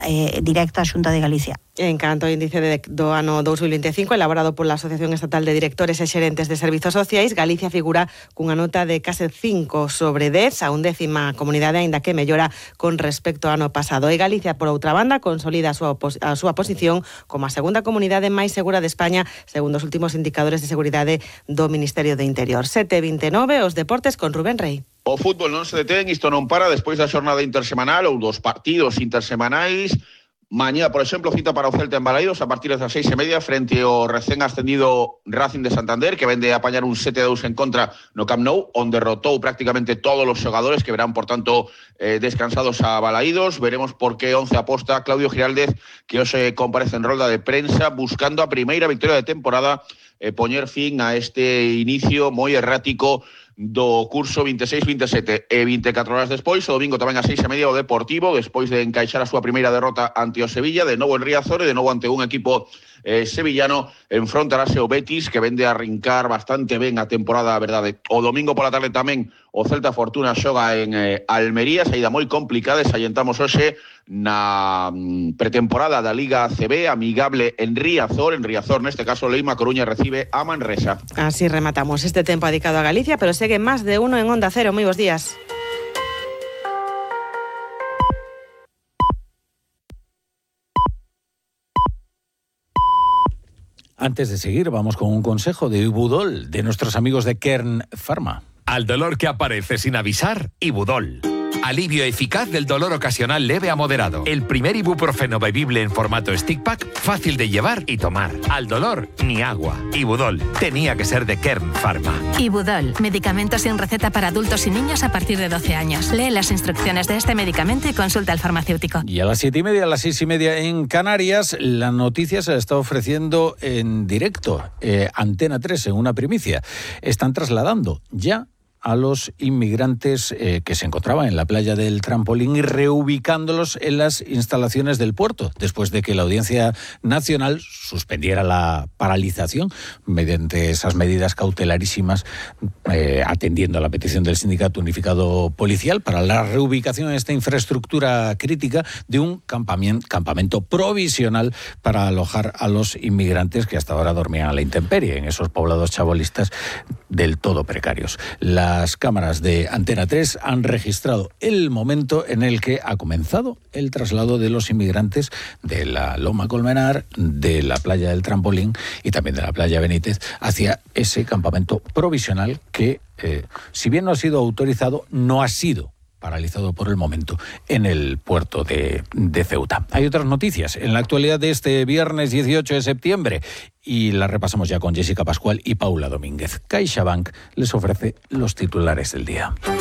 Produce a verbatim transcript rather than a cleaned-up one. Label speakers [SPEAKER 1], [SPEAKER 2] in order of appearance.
[SPEAKER 1] eh, directa á Xunta de Galicia.
[SPEAKER 2] En canto ao índice de, do ano dous mil vinte e cinco, elaborado pola Asociación Estatal de Directores e Xerentes de Servizos Sociais, Galicia figura cunha nota de case cinco sobre dez, a undécima comunidade, aínda que mellora con respecto ao ano pasado. E Galicia, por outra banda, consolida a súa, a súa posición como a segunda comunidade máis segura de España, segundo os últimos indicadores de seguridade do Ministerio de Interior. sete e vinte e nove, os deportes con Rubén Rey.
[SPEAKER 3] O fútbol non se detén, isto non para despois da xornada intersemanal ou dos partidos intersemanais. Mañá, por exemplo, cita para o Celta en Balaídos a partir das seis e media frente ao recén ascendido Racing de Santander, que vende a apañar un sete a dous en contra no Camp Nou, onde derrotou prácticamente todos os xogadores, que verán, por tanto, eh, descansados a Balaídos. Veremos por que once aposta Claudio Giraldez, que hoxe comparece en rolda de prensa buscando a primeira victoria de temporada e eh, poñer fin a este inicio moi errático do curso vinte e seis vinte e sete. E vinte e catro horas despois, o domingo tamén a seis e media, o Deportivo, despois de encaixar a súa primeira derrota ante o Sevilla, de novo en Riazor e de novo ante un equipo eh, sevillano, enfrontarase o Betis, que vende a arrincar bastante ben a temporada, a verdade. O domingo pola tarde tamén o Celta Fortuna xoga en eh, Almería, saída moi complicada, e sallentamos hoxe na mm, pretemporada da Liga A C B, amigable en Riazor, en Riazor neste caso Leima Coruña recibe a Manresa.
[SPEAKER 2] Así rematamos este tempo dedicado a Galicia, pero segue máis de uno en Onda Cero. Moi bons días.
[SPEAKER 4] Antes de seguir, vamos con un consejo de Ibudol, de nuestros amigos de Kern Pharma.
[SPEAKER 5] Al dolor que aparece sin avisar, Ibudol. Alivio eficaz del dolor ocasional leve a moderado. El primer ibuprofeno bebible en formato stick pack, fácil de llevar y tomar. Al dolor, ni agua. Ibudol. Tenía que ser de Kern Pharma.
[SPEAKER 6] Ibudol. Medicamento sin receta para adultos y niños a partir de doce años. Lee las instrucciones de este medicamento y consulta al farmacéutico.
[SPEAKER 4] Y a las siete y media, a las seis y media en Canarias, la noticia se la está ofreciendo en directo. Eh, Antena tres, en una primicia. Están trasladando ya a los inmigrantes eh, que se encontraban en la playa del Trampolín y reubicándolos en las instalaciones del puerto, después de que la Audiencia Nacional suspendiera la paralización mediante esas medidas cautelarísimas, eh, atendiendo a la petición del Sindicato Unificado Policial para la reubicación en esta infraestructura crítica de un campamento, campamento provisional para alojar a los inmigrantes que hasta ahora dormían a la intemperie en esos poblados chabolistas del todo precarios. La Las cámaras de Antena tres han registrado el momento en el que ha comenzado el traslado de los inmigrantes de la Loma Colmenar, de la playa del Trampolín y también de la playa Benítez hacia ese campamento provisional que, eh, si bien no ha sido autorizado, no ha sido paralizado por el momento en el puerto de, de Ceuta. Hay otras noticias en la actualidad de este viernes dieciocho de septiembre y las repasamos ya con Jessica Pascual y Paula Domínguez. CaixaBank les ofrece los titulares del día.